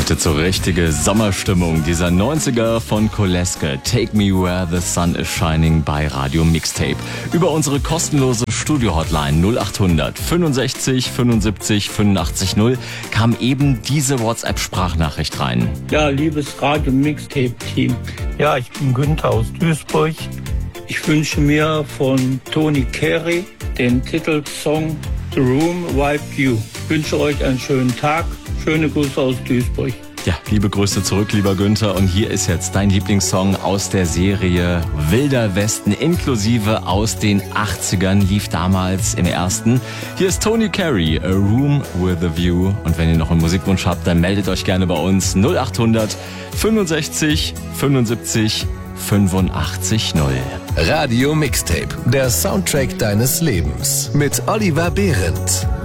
Leitet so richtige Sommerstimmung. Dieser 90er von Koleske, Take Me Where the Sun is Shining bei Radio Mixtape. Über unsere kostenlose Studio-Hotline 0800 65 75 85 0 kam eben diese WhatsApp-Sprachnachricht rein. Ja, liebes Radio Mixtape-Team. Ja, ich bin Günther aus Duisburg. Ich wünsche mir von Tony Carey den Titelsong The Room Wipe You. Ich wünsche euch einen schönen Tag. Schöne Grüße aus Duisburg. Ja, liebe Grüße zurück, lieber Günther. Und hier ist jetzt dein Lieblingssong aus der Serie Wilder Westen, inklusive aus den 80ern, lief damals im ersten. Hier ist Tony Carey, A Room with a View. Und wenn ihr noch einen Musikwunsch habt, dann meldet euch gerne bei uns 0800 65 75 85 0. Radio Mixtape, der Soundtrack deines Lebens mit Oliver Behrendt.